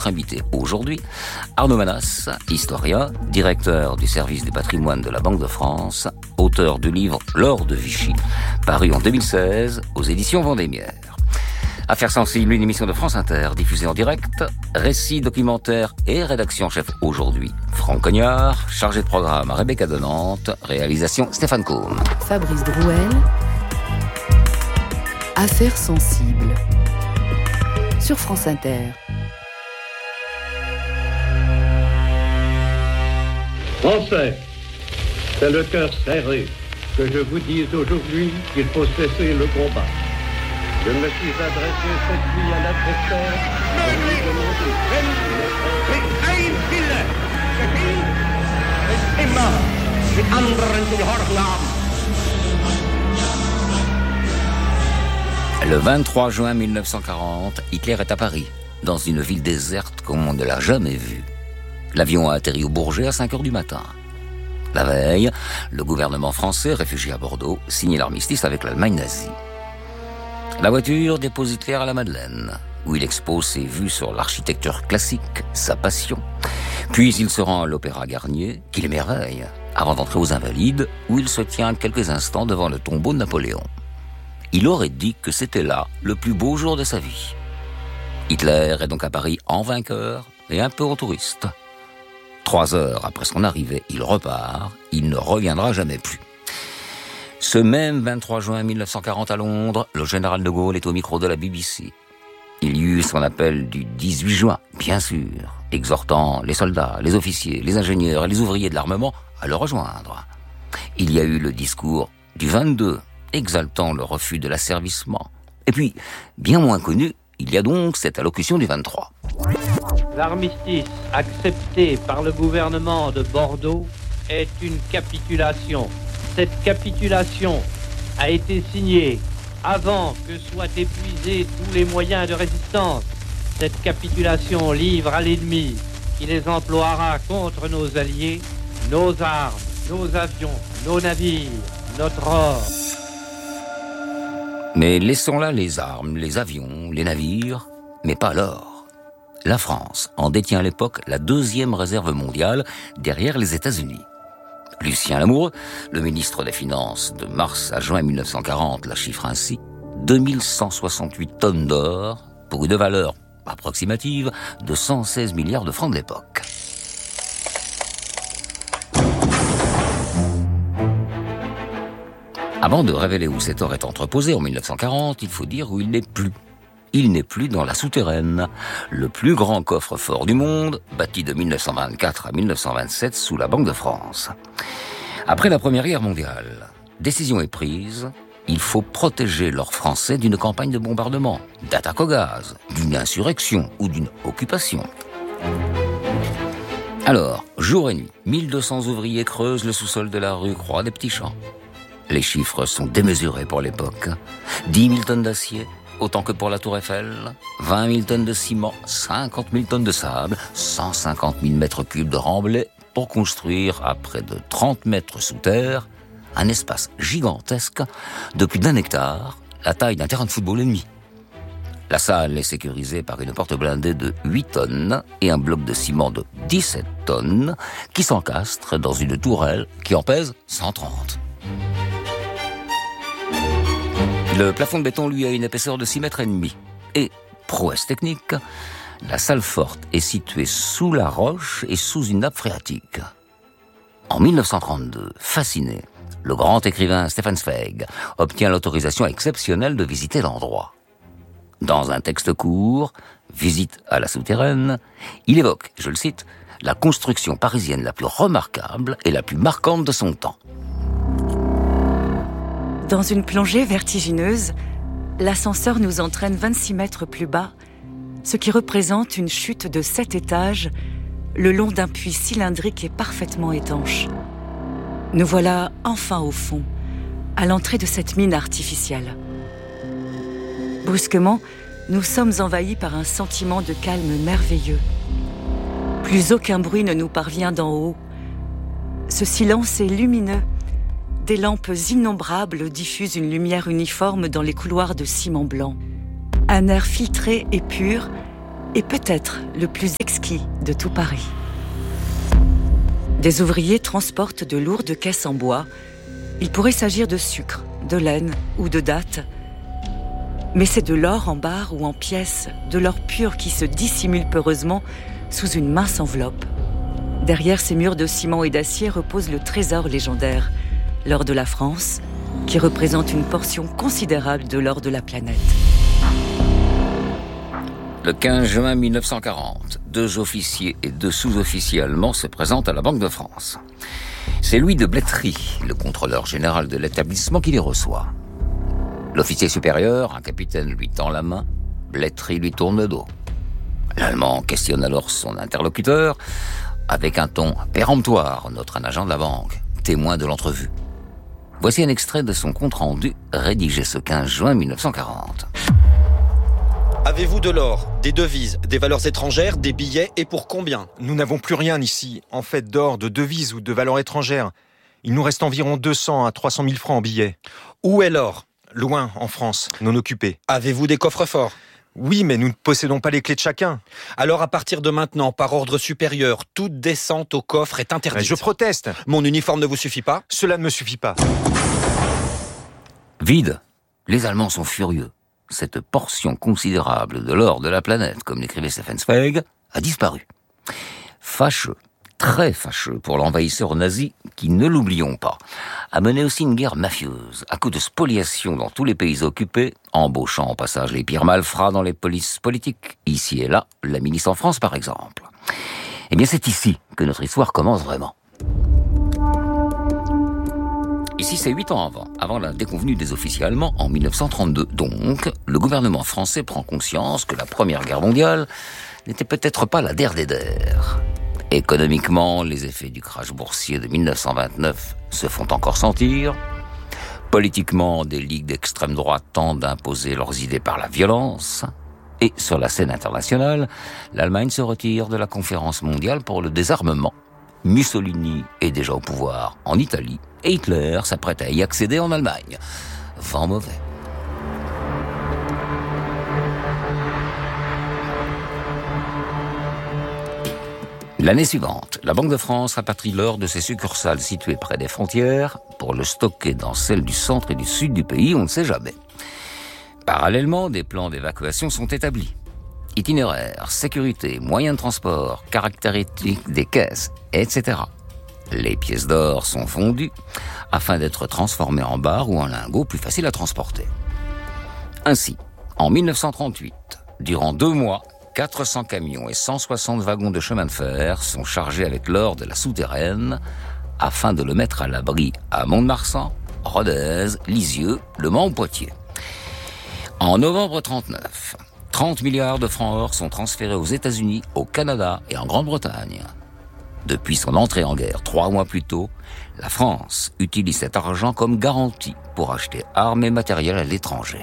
invité aujourd'hui, Arnaud Manas, historien, directeur du service du patrimoine de la Banque de France, auteur du livre L'or de Vichy, paru en 2016 aux éditions Vendémiaire. Affaires sensibles, une émission de France Inter, diffusée en direct, récit, documentaire et rédaction chef aujourd'hui. Franck Cognard, chargé de programme Rebecca Donante, réalisation Stéphane Combe. Fabrice Drouel, Affaires sensibles, sur France Inter. Français, c'est le cœur serré que je vous dise aujourd'hui qu'il faut cesser le combat. Je me suis adressé cette nuit à l'adversaire pour lui demander mit ein Wille gebiet es immer die anderen zu gehorchen haben. Le 23 juin 1940, Hitler est à Paris, dans une ville déserte comme on ne l'a jamais vue. L'avion a atterri au Bourget à 5 heures du matin. La veille, le gouvernement français, réfugié à Bordeaux, signe l'armistice avec l'Allemagne nazie. La voiture dépose Hitler à la Madeleine, où il expose ses vues sur l'architecture classique, sa passion. Puis il se rend à l'Opéra Garnier, qu'il émerveille, avant d'entrer aux Invalides, où il se tient quelques instants devant le tombeau de Napoléon. Il aurait dit que c'était là le plus beau jour de sa vie. Hitler est donc à Paris en vainqueur et un peu en touriste. 3 heures après son arrivée, il repart, il ne reviendra jamais plus. Ce même 23 juin 1940 à Londres, le général de Gaulle est au micro de la BBC. Il y eut son appel du 18 juin, bien sûr, exhortant les soldats, les officiers, les ingénieurs et les ouvriers de l'armement à le rejoindre. Il y a eu le discours du 22, exaltant le refus de l'asservissement. Et puis, bien moins connu, il y a donc cette allocution du 23. L'armistice accepté par le gouvernement de Bordeaux est une capitulation. Cette capitulation a été signée avant que soient épuisés tous les moyens de résistance. Cette capitulation livre à l'ennemi, qui les emploiera contre nos alliés, nos armes, nos avions, nos navires, notre or. Mais laissons là les armes, les avions, les navires, mais pas l'or. La France en détient à l'époque la 2e réserve mondiale, derrière les États-Unis. Lucien Lamoureux, le ministre des Finances de mars à juin 1940, la chiffre ainsi, 2168 tonnes d'or, pour une valeur approximative de 116 milliards de francs de l'époque. Avant de révéler où cet or est entreposé en 1940, il faut dire où il n'est plus. Il n'est plus dans la souterraine, le plus grand coffre-fort du monde, bâti de 1924 à 1927 sous la Banque de France. Après la Première Guerre mondiale, décision est prise, il faut protéger l'or français d'une campagne de bombardement, d'attaque au gaz, d'une insurrection ou d'une occupation. Alors, jour et nuit, 1200 ouvriers creusent le sous-sol de la rue Croix des Petits Champs. Les chiffres sont démesurés pour l'époque. 10 000 tonnes d'acier, autant que pour la Tour Eiffel, 20 000 tonnes de ciment, 50 000 tonnes de sable, 150 000 mètres cubes de remblai pour construire à près de 30 mètres sous terre un espace gigantesque de plus d'1 hectare, la taille d'un terrain de football et demi. La salle est sécurisée par une porte blindée de 8 tonnes et un bloc de ciment de 17 tonnes qui s'encastre dans une tourelle qui en pèse 130. Le plafond de béton, lui, a une épaisseur de 6,5 mètres. Et, prouesse technique, la salle forte est située sous la roche et sous une nappe phréatique. En 1932, fasciné, le grand écrivain Stefan Zweig obtient l'autorisation exceptionnelle de visiter l'endroit. Dans un texte court, Visite à la souterraine, il évoque, je le cite, la construction parisienne la plus remarquable et la plus marquante de son temps. Dans une plongée vertigineuse, l'ascenseur nous entraîne 26 mètres plus bas, ce qui représente une chute de 7 étages le long d'un puits cylindrique et parfaitement étanche. Nous voilà enfin au fond, à l'entrée de cette mine artificielle. Brusquement, nous sommes envahis par un sentiment de calme merveilleux. Plus aucun bruit ne nous parvient d'en haut. Ce silence est lumineux. Des lampes innombrables diffusent une lumière uniforme dans les couloirs de ciment blanc. Un air filtré et pur est peut-être le plus exquis de tout Paris. Des ouvriers transportent de lourdes caisses en bois. Il pourrait s'agir de sucre, de laine ou de dattes. Mais c'est de l'or en barres ou en pièces, de l'or pur qui se dissimule peureusement sous une mince enveloppe. Derrière ces murs de ciment et d'acier repose le trésor légendaire, l'or de la France, qui représente une portion considérable de l'or de la planète. Le 15 juin 1940, 2 officiers et 2 sous-officiers allemands se présentent à la Banque de France. C'est Louis de Blétry, le contrôleur général de l'établissement, qui les reçoit. L'officier supérieur, un capitaine, lui tend la main. Blétry lui tourne le dos. L'Allemand questionne alors son interlocuteur avec un ton péremptoire, notre un agent de la banque, témoin de l'entrevue. Voici un extrait de son compte-rendu rédigé ce 15 juin 1940. Avez-vous de l'or, des devises, des valeurs étrangères, des billets et pour combien ? Nous n'avons plus rien ici, en fait d'or, de devises ou de valeurs étrangères. Il nous reste environ 200 à 300 000 francs en billets. Où est l'or ? Loin, en France, non occupé. Avez-vous des coffres forts ? Oui, mais nous ne possédons pas les clés de chacun. Alors à partir de maintenant, par ordre supérieur, toute descente au coffre est interdite. Je proteste. Mon uniforme ne vous suffit pas ? Cela ne me suffit pas. Vide. Les Allemands sont furieux. Cette portion considérable de l'or de la planète, comme l'écrivait Stefan Zweig, a disparu. Fâcheux, très fâcheux pour l'envahisseur nazi qui, ne l'oublions pas, a mené aussi une guerre mafieuse, à coup de spoliation dans tous les pays occupés, embauchant au passage les pires malfrats dans les polices politiques, ici et là, la milice en France par exemple. Eh bien c'est ici que notre histoire commence vraiment. Ici, c'est 8 ans avant la déconvenue des officiers allemands en 1932. Donc, le gouvernement français prend conscience que la Première Guerre mondiale n'était peut-être pas la der des der. Économiquement, les effets du crash boursier de 1929 se font encore sentir. Politiquement, des ligues d'extrême droite tentent d'imposer leurs idées par la violence. Et sur la scène internationale, l'Allemagne se retire de la conférence mondiale pour le désarmement. Mussolini est déjà au pouvoir en Italie et Hitler s'apprête à y accéder en Allemagne. Vent mauvais. L'année suivante, la Banque de France rapatrie l'or de ses succursales situées près des frontières pour le stocker dans celles du centre et du sud du pays, on ne sait jamais. Parallèlement, des plans d'évacuation sont établis. Itinéraire, sécurité, moyens de transport, caractéristiques des caisses, etc. Les pièces d'or sont fondues afin d'être transformées en barres ou en lingots plus faciles à transporter. Ainsi, en 1938, durant 2 mois, 400 camions et 160 wagons de chemin de fer sont chargés avec l'or de la souterraine afin de le mettre à l'abri à Mont-de-Marsan, Rodez, Lisieux, Le Mans ou Poitiers. En novembre 1939, 30 milliards de francs or sont transférés aux États-Unis, au Canada et en Grande-Bretagne. Depuis son entrée en guerre 3 mois plus tôt, la France utilise cet argent comme garantie pour acheter armes et matériel à l'étranger.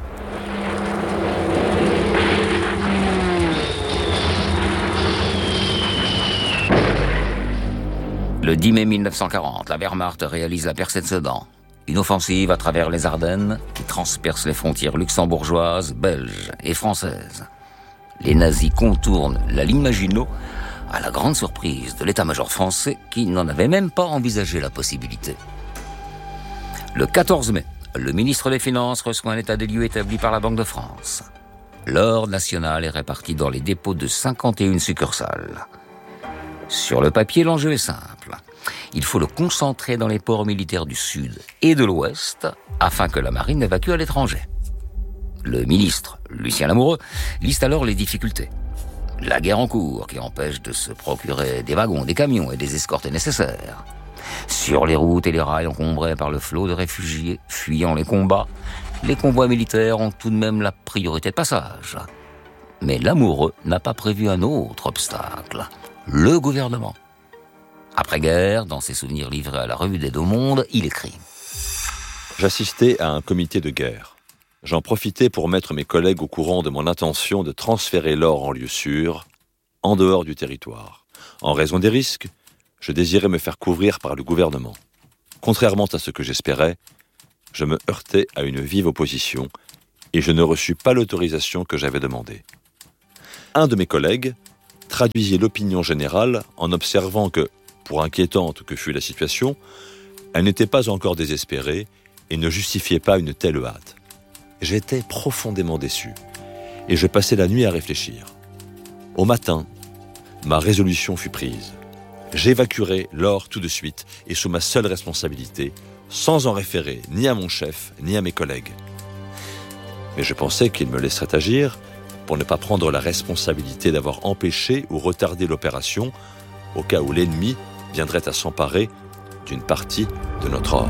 Le 10 mai 1940, la Wehrmacht réalise la percée de Sedan. Une offensive à travers les Ardennes qui transperce les frontières luxembourgeoises, belges et françaises. Les nazis contournent la ligne Maginot à la grande surprise de l'état-major français qui n'en avait même pas envisagé la possibilité. Le 14 mai, le ministre des Finances reçoit un état des lieux établi par la Banque de France. L'or national est réparti dans les dépôts de 51 succursales. Sur le papier, l'enjeu est simple. Il faut le concentrer dans les ports militaires du Sud et de l'Ouest afin que la marine l'évacue à l'étranger. Le ministre, Lucien Lamoureux, liste alors les difficultés. La guerre en cours qui empêche de se procurer des wagons, des camions et des escortes nécessaires. Sur les routes et les rails encombrés par le flot de réfugiés fuyant les combats, les convois militaires ont tout de même la priorité de passage. Mais Lamoureux n'a pas prévu un autre obstacle, le gouvernement. Après-guerre, dans ses souvenirs livrés à la Revue des Deux-Mondes, il écrit « J'assistais à un comité de guerre. J'en profitais pour mettre mes collègues au courant de mon intention de transférer l'or en lieu sûr, en dehors du territoire. En raison des risques, je désirais me faire couvrir par le gouvernement. Contrairement à ce que j'espérais, je me heurtais à une vive opposition et je ne reçus pas l'autorisation que j'avais demandée. Un de mes collègues traduisit l'opinion générale en observant que, pour inquiétante que fût la situation, elle n'était pas encore désespérée et ne justifiait pas une telle hâte. J'étais profondément déçu et je passai la nuit à réfléchir. Au matin, ma résolution fut prise. J'évacuerai l'or tout de suite et sous ma seule responsabilité, sans en référer ni à mon chef ni à mes collègues. Mais je pensais qu'il me laisserait agir pour ne pas prendre la responsabilité d'avoir empêché ou retardé l'opération au cas où l'ennemi viendrait à s'emparer d'une partie de notre or.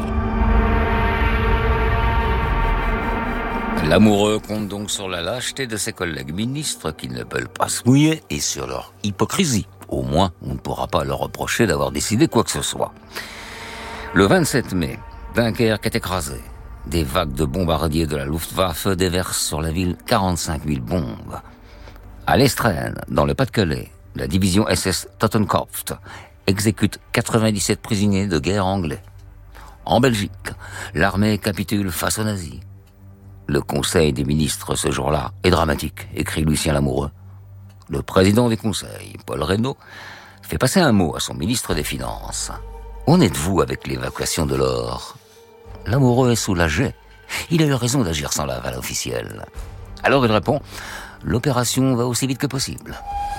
L'amoureux compte donc sur la lâcheté de ses collègues ministres qui ne veulent pas se mouiller et sur leur hypocrisie. Au moins, on ne pourra pas leur reprocher d'avoir décidé quoi que ce soit. Le 27 mai, Dunkerque est écrasée. Des vagues de bombardiers de la Luftwaffe déversent sur la ville 45 000 bombes. À l'Estrenne, dans le Pas-de-Calais, la division SS Totenkopf exécute 97 prisonniers de guerre anglais. En Belgique, l'armée capitule face aux nazis. Le conseil des ministres ce jour-là est dramatique, écrit Lucien Lamoureux. Le président du conseil, Paul Reynaud, fait passer un mot à son ministre des Finances. « Où en êtes-vous avec l'évacuation de l'or ?» Lamoureux est soulagé. Il a eu raison d'agir sans l'aval officiel. Alors il répond « L'opération va aussi vite que possible. »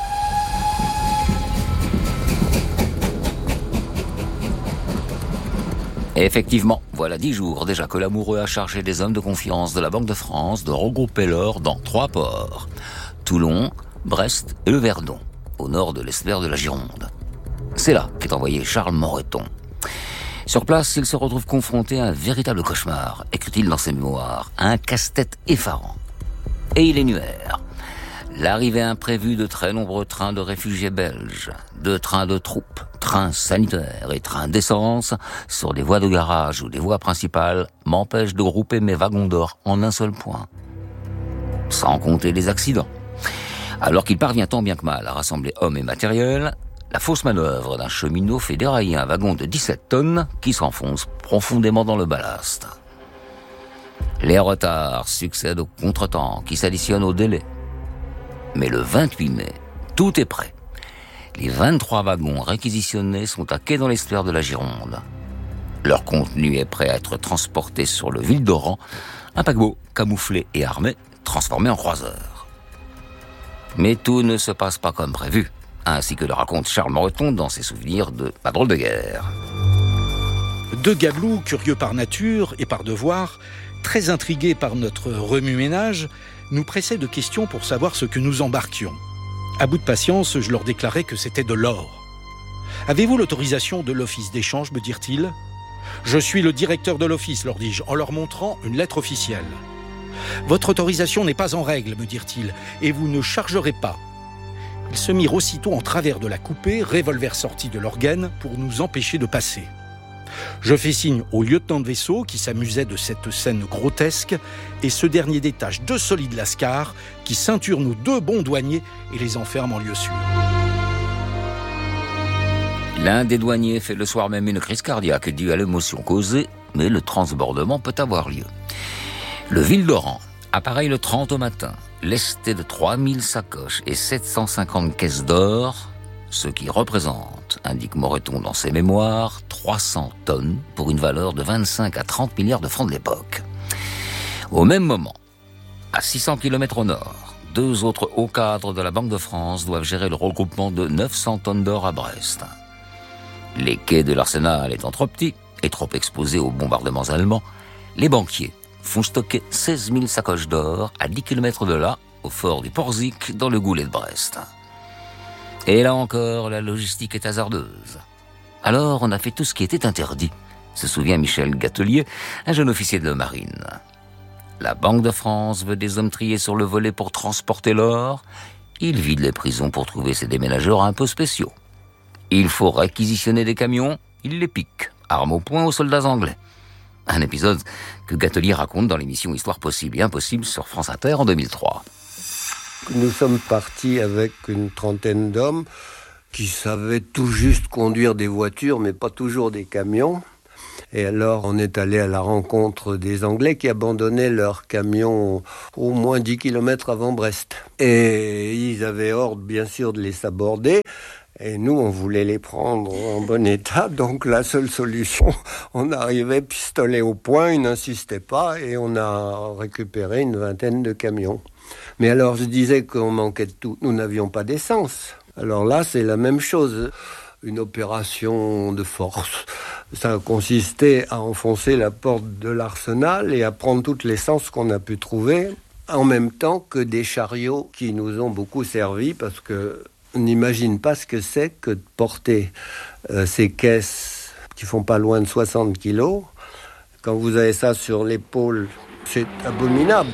Et effectivement, voilà 10 jours déjà que Lamoureux a chargé des hommes de confiance de la Banque de France de regrouper l'or dans 3 ports. Toulon, Brest et le Verdon, au nord de l'estuaire de la Gironde. C'est là qu'est envoyé Charles Moreton. Sur place, il se retrouve confronté à un véritable cauchemar, écrit-il dans ses mémoires, un casse-tête effarant. Et il énumère l'arrivée imprévue de très nombreux trains de réfugiés belges, de trains de troupes, trains sanitaires et trains d'essence sur des voies de garage ou des voies principales m'empêche de grouper mes wagons d'or en un seul point. Sans compter les accidents. Alors qu'il parvient tant bien que mal à rassembler hommes et matériel, la fausse manœuvre d'un cheminot fait dérailler un wagon de 17 tonnes qui s'enfonce profondément dans le ballast. Les retards succèdent aux contretemps qui s'additionnent au délai. Mais le 28 mai, tout est prêt. Les 23 wagons réquisitionnés sont à quai dans l'estuaire de la Gironde. Leur contenu est prêt à être transporté sur le Ville-d'Oran, un paquebot camouflé et armé, transformé en croiseur. Mais tout ne se passe pas comme prévu, ainsi que le raconte Charles Moreton dans ses souvenirs de La drôle de guerre. 2 gabelous, curieux par nature et par devoir, très intrigués par notre remue-ménage, nous pressaient de questions pour savoir ce que nous embarquions. À bout de patience, je leur déclarais que c'était de l'or. « Avez-vous l'autorisation de l'office d'échange ?» me dirent-ils. « Je suis le directeur de l'office », leur dis-je, en leur montrant une lettre officielle. « Votre autorisation n'est pas en règle, me dirent-ils, et vous ne chargerez pas. » Ils se mirent aussitôt en travers de la coupée, revolver sorti de leur gaine, pour nous empêcher de passer. Je fais signe au lieutenant de vaisseau qui s'amusait de cette scène grotesque et ce dernier détache 2 solides lascars qui ceinturent nos 2 bons douaniers et les enferment en lieu sûr. L'un des douaniers fait le soir même une crise cardiaque due à l'émotion causée, mais le transbordement peut avoir lieu. Le Ville-d'Oran appareille le 30 au matin, lesté de 3000 sacoches et 750 caisses d'or, ce qui représente, indique Moreton dans ses mémoires, 300 tonnes pour une valeur de 25 à 30 milliards de francs de l'époque. Au même moment, à 600 km au nord, 2 autres hauts cadres de la Banque de France doivent gérer le regroupement de 900 tonnes d'or à Brest. Les quais de l'Arsenal étant trop petits et trop exposés aux bombardements allemands, les banquiers font stocker 16 000 sacoches d'or à 10 km de là, au fort du Porzic, dans le goulet de Brest. Et là encore, la logistique est hasardeuse. Alors, on a fait tout ce qui était interdit, se souvient Michel Gatelier, un jeune officier de marine. La Banque de France veut des hommes triés sur le volet pour transporter l'or. Il vide les prisons pour trouver ses déménageurs un peu spéciaux. Il faut réquisitionner des camions, il les pique, arme au poing aux soldats anglais. Un épisode que Gatelier raconte dans l'émission Histoire possible et impossible sur France Inter en 2003. Nous sommes partis avec une trentaine d'hommes qui savaient tout juste conduire des voitures, mais pas toujours des camions. Et alors, on est allé à la rencontre des Anglais qui abandonnaient leurs camions au moins 10 km avant Brest. Et ils avaient ordre, bien sûr, de les saborder. Et nous, on voulait les prendre en bon état. Donc, la seule solution, on arrivait pistolet au poing, ils n'insistaient pas. Et on a récupéré une 20aine de camions. Mais alors, je disais qu'on manquait de tout. Nous n'avions pas d'essence. Alors là, c'est la même chose. Une opération de force. Ça a consisté à enfoncer la porte de l'arsenal et à prendre toute l'essence qu'on a pu trouver, en même temps que des chariots qui nous ont beaucoup servi, parce que on n'imagine pas ce que c'est que de porter ces caisses qui font pas loin de 60 kilos. Quand vous avez ça sur l'épaule, c'est abominable.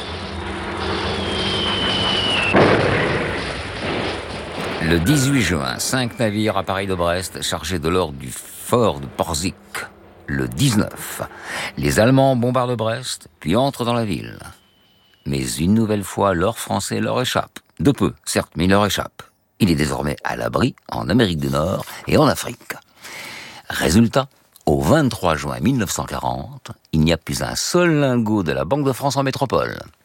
Le 18 juin, 5 navires à Paris de Brest chargés de l'or du fort de Porzic. Le 19, les Allemands bombardent Brest, puis entrent dans la ville. Mais une nouvelle fois, l'or français leur échappe. De peu, certes, mais il leur échappe. Il est désormais à l'abri en Amérique du Nord et en Afrique. Résultat, au 23 juin 1940, il n'y a plus un seul lingot de la Banque de France en métropole.